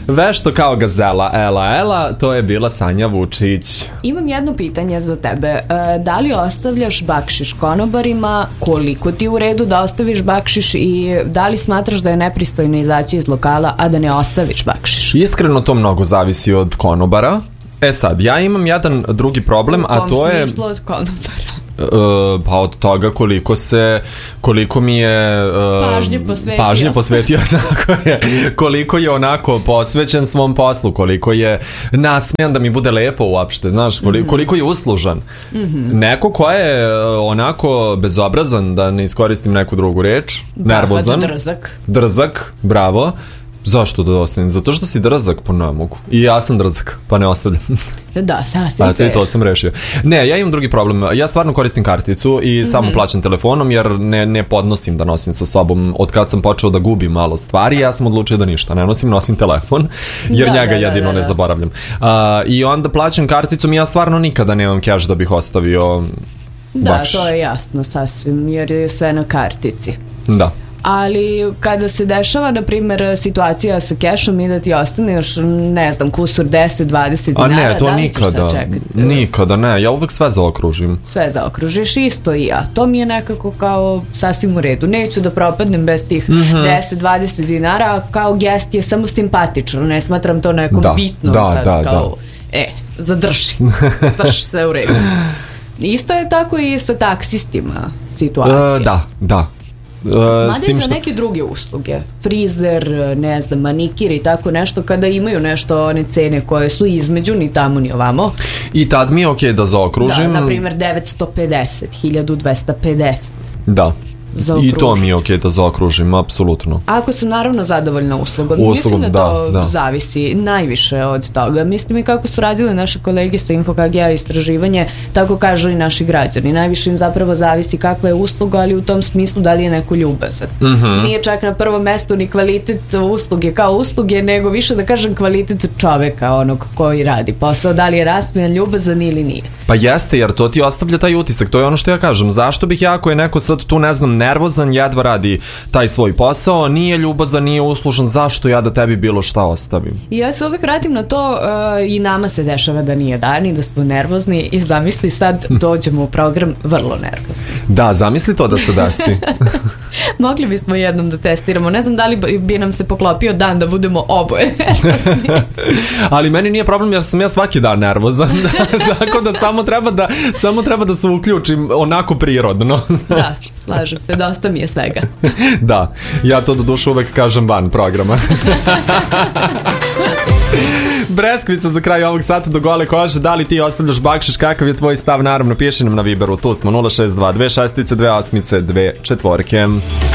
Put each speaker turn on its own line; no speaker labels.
Vešto kao gazela, ela, to je bila Sanja Vučić.
Imam jedno pitanje za tebe. Da li ostavljaš bakšiš konobarima? Koliko ti je u redu da ostaviš bakšiš i da li smatraš da je nepristojno izaći iz lokala, a da ne ostaviš bakšiš?
Iskreno to mnogo zavisi od konobara. Sad, ja imam jedan drugi problem, a to je...
U kom smislu od konobara?
Pa od toga koliko mi je pažnje posvetio tako je, koliko je onako posvećen svom poslu, koliko je nasmejan da mi bude lepo uopšte, znaš, koliko je uslužan. Neko ko je onako bezobrazan, da ne iskoristim neku drugu reč, nervozan, drzak, bravo. Zašto da ostavim? Zato što si drzak, pa ne mogu. I ja sam drzak, pa ne ostavljam.
Da, sasvim.
To sam rešio. Ne, ja imam drugi problem. Ja stvarno koristim karticu i samo plaćam telefonom jer ne podnosim da nosim sa sobom. Od kad sam počeo da gubim malo stvari, ja sam odlučio da ništa ne nosim telefon, jer njega jedino ne zaboravljam. I onda plaćam karticom i ja stvarno nikada nemam keš da bih ostavio bakš.
Da, to je jasno sasvim, jer je sve na kartici.
Da.
Ali kada se dešava, na primjer, situacija sa kešom i da ti ostane još, ne znam, kusur 10-20 dinara,
ne, to
da li
nikada,
ćeš sad čekati?
Nikada, ne, ja uvek sve zaokružim.
Sve zaokružiš, isto i ja. To mi je nekako kao sasvim u redu. Neću da propadnem bez tih 10-20 dinara, kao gest je samo simpatično, ne smatram to nekom bitnom sad, kao, zadrži se u redu. Isto je tako i sa taksistima situacija.
Da.
Mada i za neke druge usluge, frizer, ne znam, manikir i tako nešto, kada imaju nešto one cene koje su između ni tamo ni ovamo.
I tad mi je okej da zaokružim.
Da, na primjer 950, 1250.
Da. I to mi je okej da zaokružim, apsolutno.
Ako sam naravno zadovoljna uslugom. Mislim da to zavisi najviše od toga. Mislim i kako su radile naše kolege sa InfoKG-a istraživanje, tako kažu i naši građani. Najviše im zapravo zavisi kakva je usluga, ali u tom smislu da li je neko ljubazan. Nije čak na prvom mestu ni kvalitet usluge kao usluge, nego više da kažem kvalitet čoveka, onog koji radi posao, da li je rasmejan, ljubazan ili nije.
Pa jeste, jer to ti ostavlja taj utisak, to je ono što ja kažem. Zašto bih ja, ako je neko sad tu, ne znam, nervozan, jedva radi taj svoj posao, nije ljubazan, nije uslužan, zašto ja da tebi bilo šta ostavim?
I ja se uvijek vratim na to, i nama se dešava da nije dan i da smo nervozni i zamisli sad dođemo u program vrlo nervozni.
Da, zamisli to da se desi.
Mogli bismo jednom da testiramo, ne znam da li bi nam se poklopio dan da budemo oboje nervozni.
Ali meni nije problem jer sam ja svaki dan nervozan, tako da samo treba da se uključim onako prirodno.
Da, slažem se, dosta mi je svega.
Da, ja to do duše uvek kažem van programa. Breskvica za kraj ovog sata do gole kože. Da li ti ostavljaš bakšiš, kakav je tvoj stav? Naravno, piši nam na Viberu, tu smo 062 26 28 2 4.